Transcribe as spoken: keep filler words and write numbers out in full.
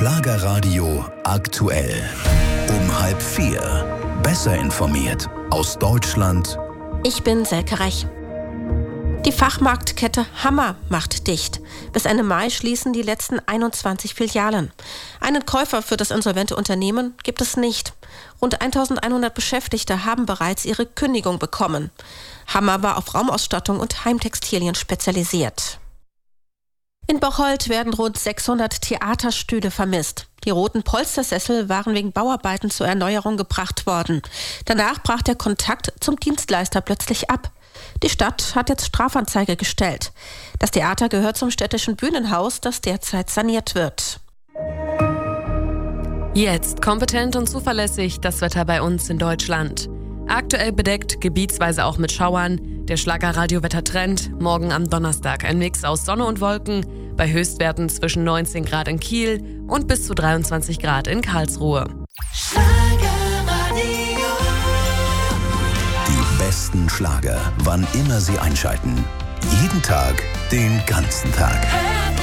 Schlagerradio aktuell. Um halb vier. Besser informiert aus Deutschland. Ich bin Selke Rech. Die Fachmarktkette Hammer macht dicht. Bis Ende Mai schließen die letzten einundzwanzig Filialen. Einen Käufer für das insolvente Unternehmen gibt es nicht. Rund eintausendeinhundert Beschäftigte haben bereits ihre Kündigung bekommen. Hammer war auf Raumausstattung und Heimtextilien spezialisiert. In Bocholt werden rund sechshundert Theaterstühle vermisst. Die roten Polstersessel waren wegen Bauarbeiten zur Erneuerung gebracht worden. Danach brach der Kontakt zum Dienstleister plötzlich ab. Die Stadt hat jetzt Strafanzeige gestellt. Das Theater gehört zum städtischen Bühnenhaus, das derzeit saniert wird. Jetzt kompetent und zuverlässig das Wetter bei uns in Deutschland. Aktuell bedeckt, gebietsweise auch mit Schauern. Der Schlagerradio-Wettertrend. Morgen am Donnerstag ein Mix aus Sonne und Wolken. Bei Höchstwerten zwischen neunzehn Grad in Kiel und bis zu dreiundzwanzig Grad in Karlsruhe. Die besten Schlager, wann immer Sie einschalten. Jeden Tag, den ganzen Tag.